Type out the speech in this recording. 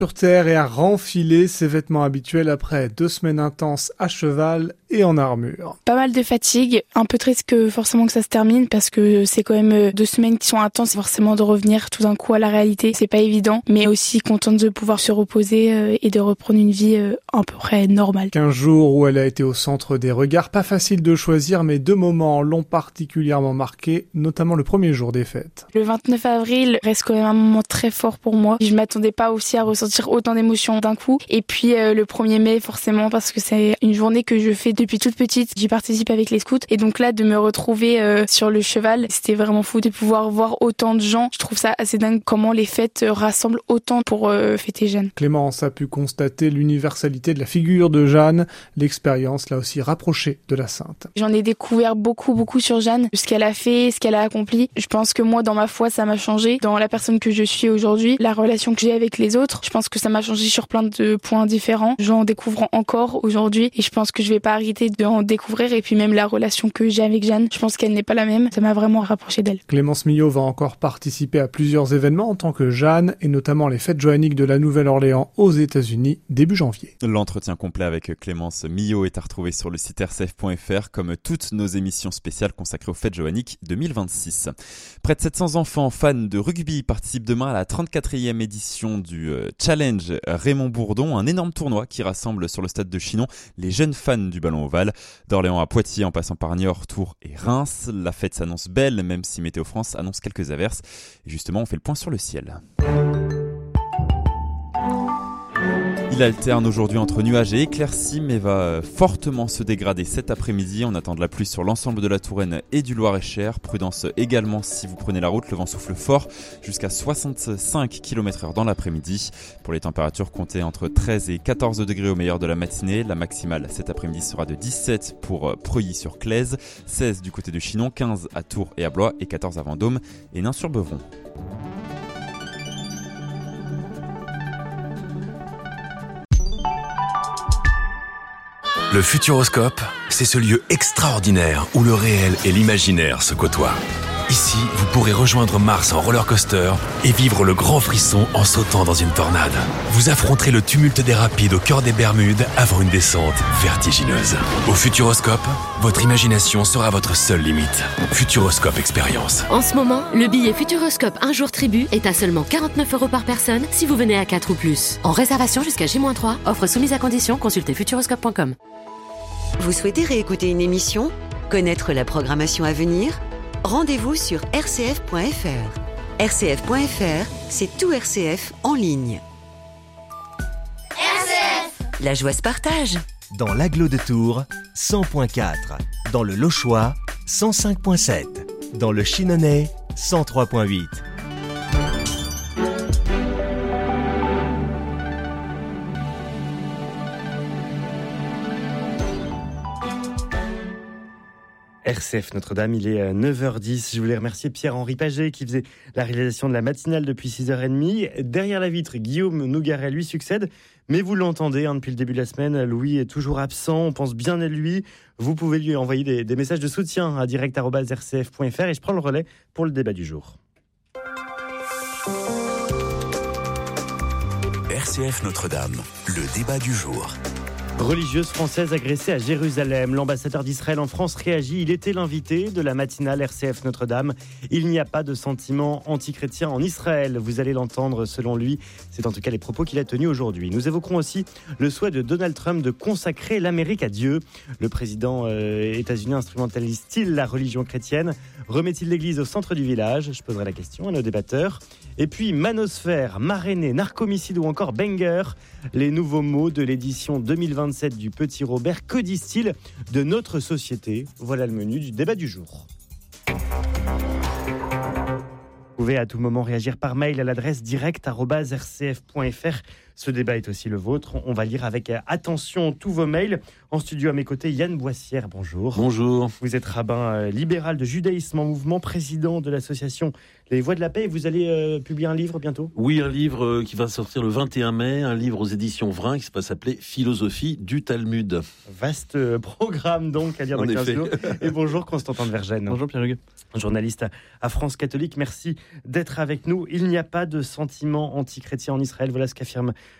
Sur terre et à renfiler ses vêtements habituels après 2 semaines intenses à cheval et en armure. Pas mal de fatigue, un peu triste que forcément que ça se termine parce que c'est quand même 2 semaines qui sont intenses, forcément de revenir tout d'un coup à la réalité, c'est pas évident, mais aussi contente de pouvoir se reposer et de reprendre une vie à peu près normale. 15 jours où elle a été au centre des regards, pas facile de choisir, mais 2 moments l'ont particulièrement marqué, notamment le premier jour des fêtes. Le 29 avril reste quand même un moment très fort pour moi. Je m'attendais pas aussi à ressentir autant d'émotions d'un coup. Et puis le 1er mai, forcément, parce que c'est une journée que je fais depuis toute petite. J'y participe avec les scouts. Et donc là, de me retrouver sur le cheval, c'était vraiment fou de pouvoir voir autant de gens. Je trouve ça assez dingue comment les fêtes rassemblent autant pour fêter Jeanne. Clémence a pu constater l'universalité de la figure de Jeanne. L'expérience l'a aussi rapprochée de la sainte. J'en ai découvert beaucoup sur Jeanne, ce qu'elle a fait, ce qu'elle a accompli. Je pense que moi, dans ma foi, ça m'a changé. Dans la personne que je suis aujourd'hui, la relation que j'ai avec les autres, je pense que ça m'a changé sur plein de points différents. J'en découvre encore aujourd'hui et je pense que je vais pas arrêter d'en découvrir. Et puis même la relation que j'ai avec Jeanne, je pense qu'elle n'est pas la même. Ça m'a vraiment rapproché d'elle. Clémence Millot va encore participer à plusieurs événements en tant que Jeanne et notamment les fêtes joanniques de la Nouvelle-Orléans aux États-Unis début janvier. L'entretien complet avec Clémence Millot est à retrouver sur le site rcf.fr comme toutes nos émissions spéciales consacrées aux fêtes joanniques 2026. Près de 700 enfants fans de rugby participent demain à la 34e édition du Challenge Raymond Bourdon, un énorme tournoi qui rassemble sur le stade de Chinon les jeunes fans du ballon ovale. D'Orléans à Poitiers en passant par Niort, Tours et Reims, la fête s'annonce belle même si Météo France annonce quelques averses. Et justement, on fait le point sur le ciel. Il alterne aujourd'hui entre nuages et éclaircies, mais va fortement se dégrader cet après-midi. On attend de la pluie sur l'ensemble de la Touraine et du Loir-et-Cher. Prudence également si vous prenez la route, le vent souffle fort jusqu'à 65 km/h dans l'après-midi. Pour les températures, comptez entre 13 et 14 degrés au meilleur de la matinée. La maximale cet après-midi sera de 17 pour Preuilly-sur-Claise, 16 du côté de Chinon, 15 à Tours et à Blois et 14 à Vendôme et Nain-sur-Beuvron. Le Futuroscope, c'est ce lieu extraordinaire où le réel et l'imaginaire se côtoient. Ici, vous pourrez rejoindre Mars en roller coaster et vivre le grand frisson en sautant dans une tornade. Vous affronterez le tumulte des rapides au cœur des Bermudes avant une descente vertigineuse. Au Futuroscope, votre imagination sera votre seule limite. Futuroscope Expérience. En ce moment, le billet Futuroscope un jour tribu est à seulement 49 € par personne si vous venez à 4 ou plus. En réservation jusqu'à J-3, offre soumise à condition, consultez futuroscope.com. Vous souhaitez réécouter une émission ? Connaître la programmation à venir ? Rendez-vous sur rcf.fr. rcf.fr, c'est tout RCF en ligne. RCF ! La joie se partage. Dans l'Agglo de Tours, 100.4. Dans le Lochois, 105.7. Dans le Chinonnais, 103.8. RCF Notre-Dame, il est 9h10. Je voulais remercier Pierre-Henri Paget qui faisait la réalisation de la matinale depuis 6h30. Derrière la vitre, Guillaume Nougaret lui succède. Mais vous l'entendez depuis le début de la semaine, Louis est toujours absent, on pense bien à lui. Vous pouvez lui envoyer des messages de soutien à direct@rcf.fr et je prends le relais pour le débat du jour. RCF Notre-Dame, le débat du jour. Religieuse française agressée à Jérusalem. L'ambassadeur d'Israël en France réagit. Il était l'invité de la matinale RCF Notre-Dame. Il n'y a pas de sentiment antichrétien en Israël. Vous allez l'entendre selon lui. C'est en tout cas les propos qu'il a tenus aujourd'hui. Nous évoquerons aussi le souhait de Donald Trump de consacrer l'Amérique à Dieu. Le président états-unien instrumentalise-t-il la religion chrétienne ? Remet-il l'église au centre du village ? Je poserai la question à nos débatteurs. Et puis manosphère, marrainer, narcomicide ou encore banger. Les nouveaux mots de l'édition 2027 du Petit Robert. Que disent-ils de notre société ? Voilà le menu du débat du jour. Vous pouvez à tout moment réagir par mail à l'adresse direct@rcf.fr. Ce débat est aussi le vôtre. On va lire avec attention tous vos mails. En studio à mes côtés, Yann Boissière, bonjour. Bonjour. Vous êtes rabbin libéral de judaïsme en mouvement, président de l'association Les Voix de la Paix. Vous allez publier un livre bientôt ? Oui, un livre qui va sortir le 21 mai, un livre aux éditions Vrin qui va s'appeler Philosophie du Talmud. Vaste programme donc à lire dans 15 jours. Et bonjour Constantin de Vergennes. Bonjour Pierre-Hugues. Journaliste à France Catholique, merci d'être avec nous. Il n'y a pas de sentiment antichrétien en Israël, voilà ce qu'affirme